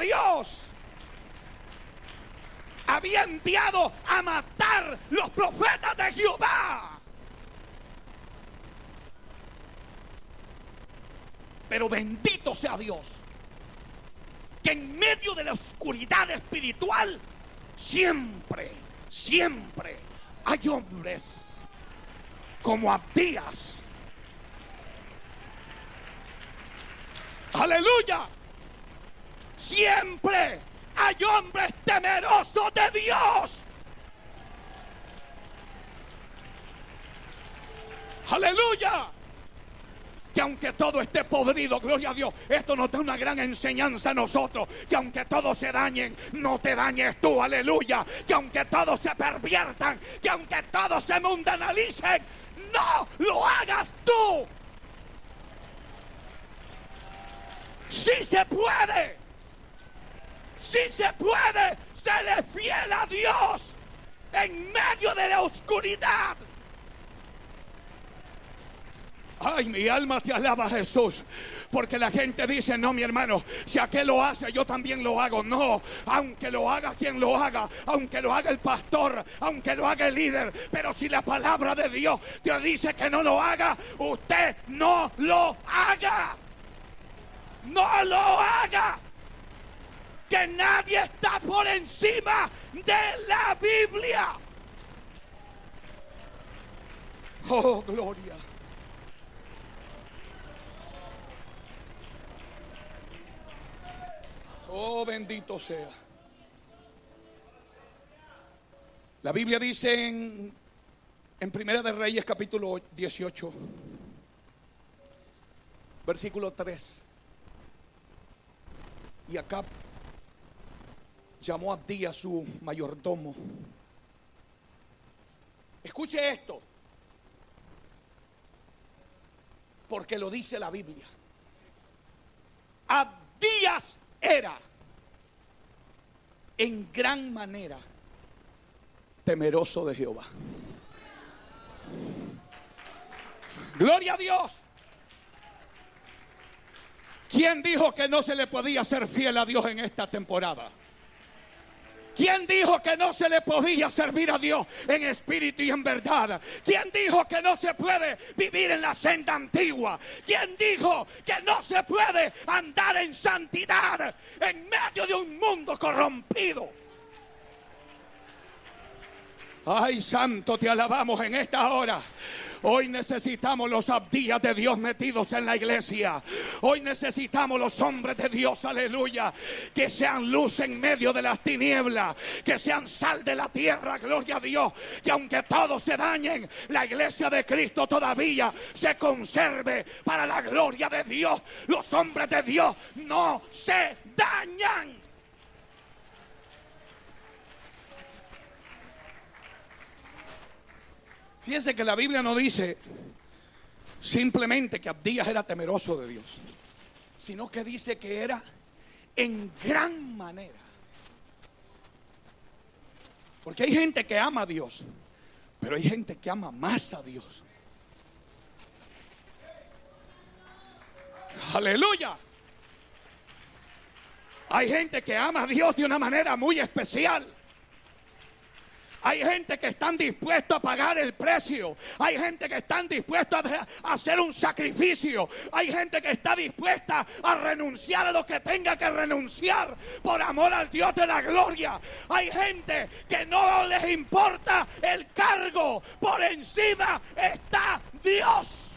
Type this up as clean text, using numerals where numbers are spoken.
Dios había enviado a matar los profetas de Jehová. Pero bendito sea Dios, que en medio de la oscuridad espiritual siempre hay hombres como Abdías. Aleluya. Siempre hay hombres temerosos de Dios. Aleluya. Que aunque todo esté podrido, gloria a Dios, esto nos da una gran enseñanza a nosotros. Que aunque todos se dañen, no te dañes tú, aleluya. Que aunque todos se perviertan, que aunque todos se mundanalicen, no lo hagas tú. Sí se puede. Sí se puede. Serle fiel a Dios en medio de la oscuridad. Ay, mi alma te alaba, Jesús. Porque la gente dice, no, mi hermano, si aquel lo hace, yo también lo hago. No, aunque lo haga quien lo haga, aunque lo haga el pastor, aunque lo haga el líder, pero si la palabra de Dios te dice que no lo haga, usted no lo haga. No lo haga. Que nadie está por encima de la Biblia. Oh, gloria. Oh, bendito sea. La Biblia dice en Primera de Reyes capítulo 18, versículo 3. Y Acab llamó a Abdías su mayordomo. Escuche esto, porque lo dice la Biblia. Abdías era en gran manera temeroso de Jehová. Gloria a Dios. ¿Quién dijo que no se le podía ser fiel a Dios en esta temporada? ¿Quién dijo que no se le podía servir a Dios en espíritu y en verdad? ¿Quién dijo que no se puede vivir en la senda antigua? ¿Quién dijo que no se puede andar en santidad en medio de un mundo corrompido? Ay, santo, te alabamos en esta hora. Hoy necesitamos los Abdías de Dios metidos en la iglesia. Hoy necesitamos los hombres de Dios, aleluya, que sean luz en medio de las tinieblas, que sean sal de la tierra, gloria a Dios. Que aunque todos se dañen, la iglesia de Cristo todavía se conserve para la gloria de Dios. Los hombres de Dios no se dañan. Fíjense que la Biblia no dice simplemente que Abdías era temeroso de Dios, sino que dice que era en gran manera. Porque hay gente que ama a Dios, pero hay gente que ama más a Dios. Aleluya. Hay gente que ama a Dios de una manera muy especial. Hay gente que están dispuestos a pagar el precio. Hay gente que están dispuestos a hacer un sacrificio. Hay gente que está dispuesta a renunciar a lo que tenga que renunciar por amor al Dios de la gloria. Hay gente que no les importa el cargo. Por encima está Dios.